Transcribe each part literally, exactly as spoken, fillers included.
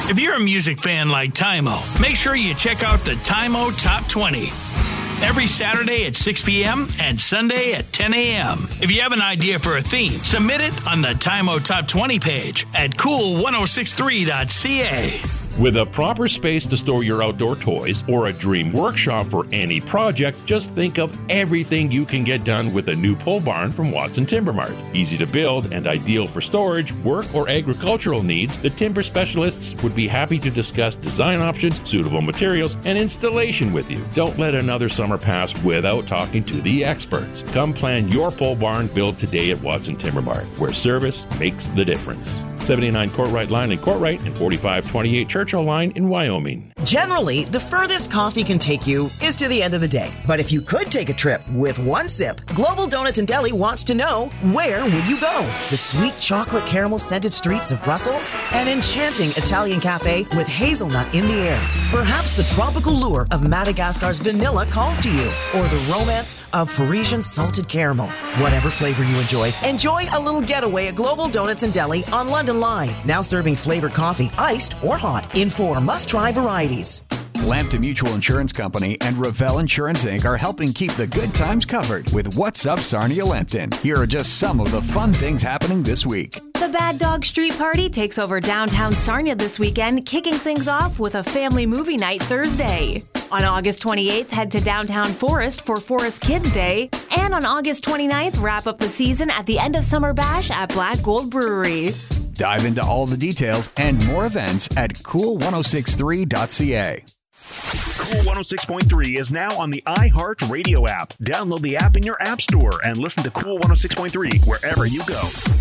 If you're a music fan like Tymo, make sure you check out the Tymo Top twenty. Every Saturday at six p.m. and Sunday at ten a.m. If you have an idea for a theme, submit it on the Tymo Top twenty page at cool ten sixty-three dot c a. With a proper space to store your outdoor toys or a dream workshop for any project, just think of everything you can get done with a new pole barn from Watson Timber Mart. Easy to build and ideal for storage, work, or agricultural needs, the timber specialists would be happy to discuss design options, suitable materials, and installation with you. Don't let another summer pass without talking to the experts. Come plan your pole barn build today at Watson Timber Mart, where service makes the difference. seventy-nine Courtright Line in Courtright and forty-five twenty-eight Churchill Line in Wyoming. Generally, the furthest coffee can take you is to the end of the day. But if you could take a trip with one sip, Global Donuts and Deli wants to know, where would you go? The sweet chocolate caramel scented streets of Brussels? An enchanting Italian cafe with hazelnut in the air? Perhaps the tropical lure of Madagascar's vanilla calls to you? Or the romance of Parisian salted caramel? Whatever flavor you enjoy, enjoy a little getaway at Global Donuts and Deli on London Line. Now serving flavored coffee, iced or hot, in four must-try varieties. Lambton Mutual Insurance Company and Revell Insurance Incorporated are helping keep the good times covered with What's Up Sarnia Lambton. Here are just some of the fun things happening this week. The Bad Dog Street Party takes over downtown Sarnia this weekend, kicking things off with a family movie night Thursday. On August twenty-eighth, head to downtown Forest for Forest Kids Day. And on August twenty-ninth, wrap up the season at the End of Summer Bash at Black Gold Brewery. Dive into all the details and more events at cool ten sixty-three dot c a. Cool one oh six point three is now on the iHeart Radio app. Download the app in your app store and listen to Cool one oh six point three wherever you go.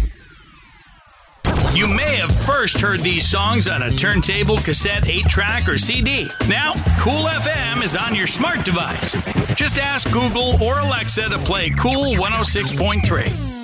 You may have first heard these songs on a turntable, cassette, eight track, or C D. Now, Cool F M is on your smart device. Just ask Google or Alexa to play Cool one oh six point three.